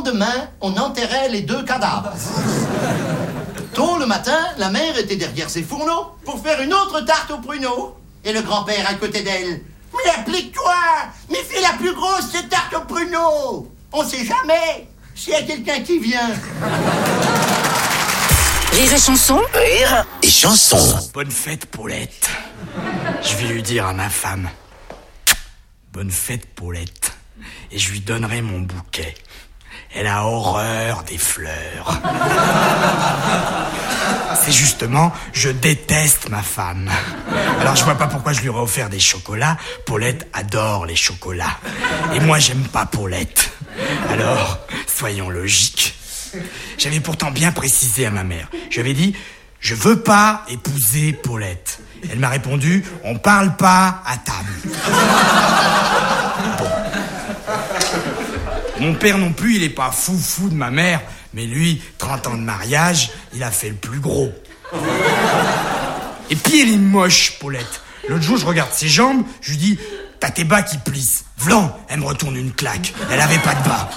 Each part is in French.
lendemain, on enterrait les 2 cadavres. Tôt le matin, la mère était derrière ses fourneaux pour faire une autre tarte aux pruneaux. Et le grand-père à côté d'elle. Mais applique-toi! Mais fais la plus grosse cette tarte aux pruneaux! On sait jamais s'il y a quelqu'un qui vient. Rire et chanson. Rire et chanson. Bonne fête, Paulette. Je vais lui dire à ma femme. Bonne fête, Paulette. Et je lui donnerai mon bouquet. Elle a horreur des fleurs. C'est justement, je déteste ma femme. Alors je vois pas pourquoi je lui aurais offert des chocolats. Paulette adore les chocolats. Et moi j'aime pas Paulette. Alors, soyons logiques. J'avais pourtant bien précisé à ma mère. Je lui avais dit, je veux pas épouser Paulette. Elle m'a répondu, on parle pas à table. Bon. Mon père non plus, il est pas fou de ma mère, mais lui, 30 ans de mariage, il a fait le plus gros. Et puis elle est moche, Paulette. L'autre jour, je regarde ses jambes, je lui dis, t'as tes bas qui plissent. Vlan, elle me retourne une claque. Elle avait pas de bas.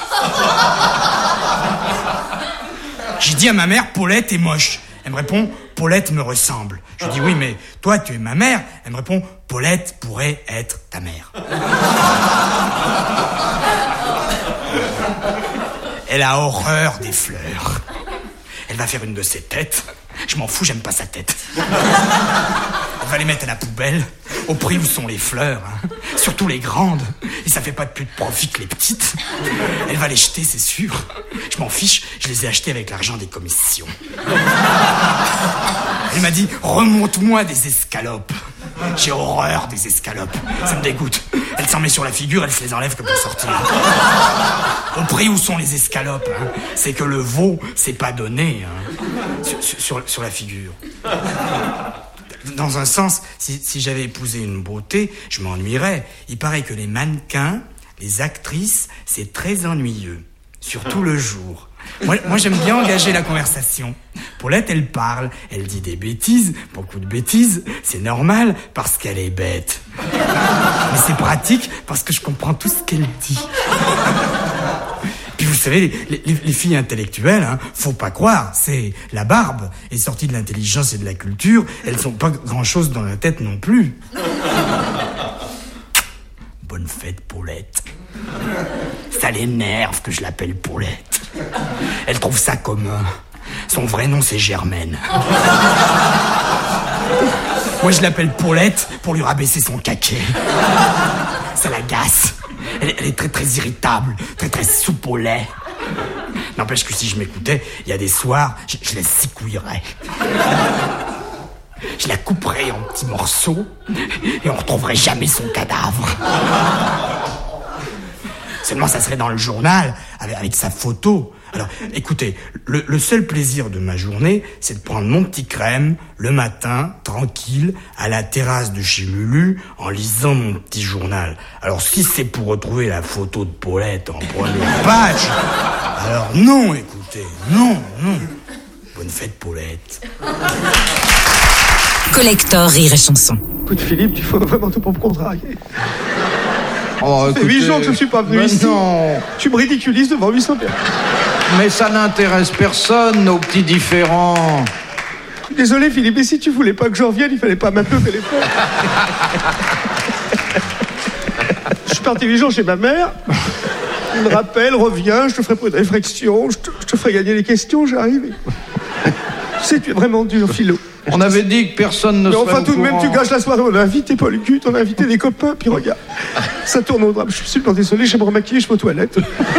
J'ai dit à ma mère, Paulette est moche. Elle me répond, Paulette me ressemble. Je lui dis, oui, mais toi, tu es ma mère. Elle me répond, Paulette pourrait être ta mère. Elle a horreur des fleurs. Elle va faire une de ses têtes. Je m'en fous, j'aime pas sa tête. Elle va les mettre à la poubelle, au prix où sont les fleurs, hein. Surtout les grandes. Et ça fait pas de plus de profit que les petites. Elle va les jeter, c'est sûr. Je m'en fiche, je les ai achetées avec l'argent des commissions. Elle m'a dit, remonte-moi des escalopes. J'ai horreur des escalopes. Ça me dégoûte. Elle s'en met sur la figure, elle se les enlève que pour sortir. Au prix où sont les escalopes, hein. C'est que le veau, c'est pas donné, hein. Sur la figure. Dans un sens, si j'avais épousé une beauté, je m'ennuierais. Il paraît que les mannequins, les actrices, c'est très ennuyeux. Surtout le jour. Moi, j'aime bien engager la conversation. Paulette, elle parle, elle dit des bêtises, beaucoup de bêtises. C'est normal, parce qu'elle est bête. Mais c'est pratique, parce que je comprends tout ce qu'elle dit. Puis vous savez, les filles intellectuelles, hein, faut pas croire, c'est la barbe est sortie de l'intelligence et de la culture, elles sont pas grand-chose dans la tête non plus. Bonne fête, Paulette. Ça l'énerve que je l'appelle Paulette. Elle trouve ça commun. Son vrai nom, c'est Germaine. Moi, je l'appelle Paulette pour lui rabaisser son caquet. Ça l'agace. Elle est très très irritable, très très soupe au lait. N'empêche que si je m'écoutais, il y a des soirs, je la secouillerais. Je la couperais en petits morceaux et on retrouverait jamais son cadavre. Seulement, ça serait dans le journal, avec sa photo. Alors, écoutez, le seul plaisir de ma journée, c'est de prendre mon petit crème, le matin, tranquille, à la terrasse de chez Lulu, en lisant mon petit journal. Alors, si c'est pour retrouver la photo de Paulette en première page, alors non, écoutez, non. Bonne fête, Paulette. Collector Rire et chanson. Écoute, Philippe, tu fais vraiment tout pour me contrarier. Oh, Ça fait 8 jours que je ne suis pas venu ici. Non. Tu me ridiculises devant 800 personnes. Mais ça n'intéresse personne, nos petits différends. Désolé, Philippe, mais si tu voulais pas que je revienne, il fallait pas m'appeler au téléphone. Je suis parti 8 jours chez ma mère. Il me rappelle, reviens, je te ferai pas de réflexion, je te ferai gagner les questions, j'arrive. Tu sais, tu es vraiment dur, Philo. On avait dit que personne ne Mais serait enfin, au tout de même, courant. tu gâches la soirée. On a invité Paul Hugues, on a invité des copains, puis regarde, ça tourne au drame. Je suis absolument désolé, je vais me remaquiller, je vais aux toilettes.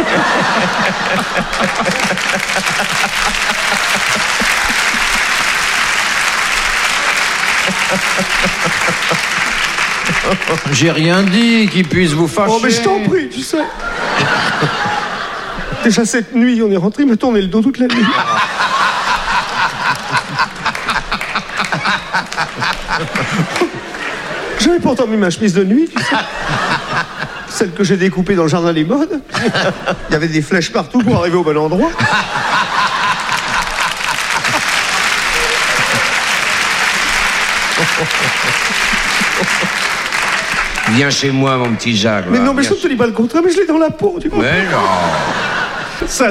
J'ai rien dit qui puisse vous fâcher. Oh, mais je t'en prie, tu sais. Déjà cette nuit, on est rentré, il m'a tourné le dos toute la nuit. J'avais pourtant mis ma chemise de nuit, tu sais. Celle que j'ai découpée dans le jardin des modes. Il y avait des flèches partout pour arriver au bon endroit. Viens chez moi, mon petit Jacques. Mais va, non, mais viens je ne te dis pas le contraire, mais je l'ai dans la peau, tu vois. Mais non. Ça